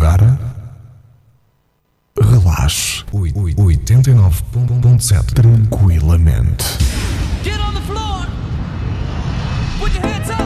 Agora relaxe. 89.7 tranquilamente. Get on the floor. Put your hands up.